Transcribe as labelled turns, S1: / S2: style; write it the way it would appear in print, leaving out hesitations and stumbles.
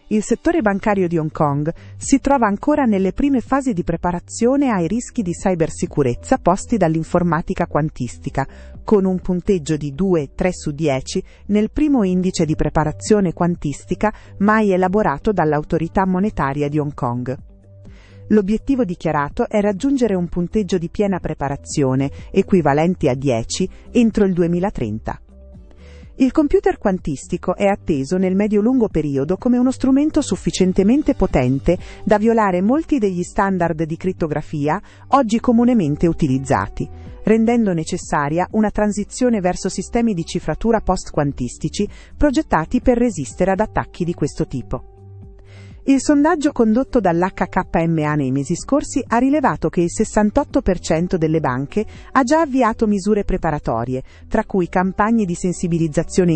S1: Il settore bancario di Hong Kong si trova ancora nelle prime fasi di preparazione ai rischi di cybersicurezza posti dall'informatica quantistica, con un punteggio di 2,3 su 10 nel primo indice di preparazione quantistica mai elaborato dall'autorità monetaria di Hong Kong. L'obiettivo dichiarato è raggiungere un punteggio di piena preparazione, equivalente a 10, entro il 2030. Il computer quantistico è atteso nel medio-lungo periodo come uno strumento sufficientemente potente da violare molti degli standard di crittografia oggi comunemente utilizzati, rendendo necessaria una transizione verso sistemi di cifratura post-quantistici progettati per resistere ad attacchi di questo tipo. Il sondaggio condotto dall'HKMA nei mesi scorsi ha rilevato che il 68% delle banche ha già avviato misure preparatorie, tra cui campagne di sensibilizzazione